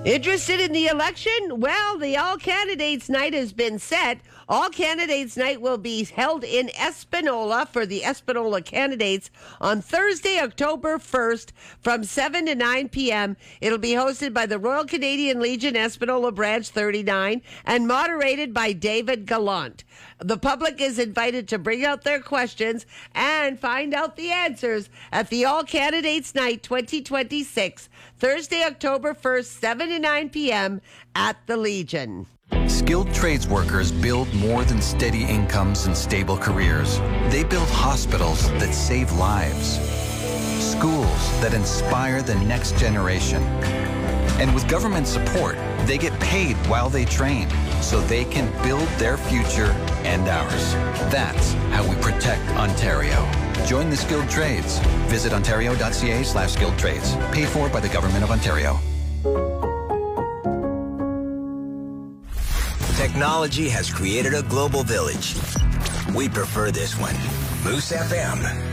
Interested in the election? Well, the All Candidates Night has been set. All Candidates Night will be held in Espanola for the Espanola candidates on Thursday, October 1st from 7 to 9 p.m. It'll be hosted by the Royal Canadian Legion Espanola Branch 39 and moderated by David Gallant. The public is invited to bring out their questions and find out the answers at the All Candidates Night 2026, Thursday, October 1st, 7 to 9 p.m. at the Legion. Skilled trades workers build more than steady incomes and stable careers. They build hospitals that save lives, schools that inspire the next generation. And with government support, they get paid while they train so they can build their future and ours. That's how we protect Ontario. Join the skilled trades. Visit ontario.ca/skilled trades. Paid for by the Government of Ontario. Technology has created a global village. We prefer this one. Moose FM.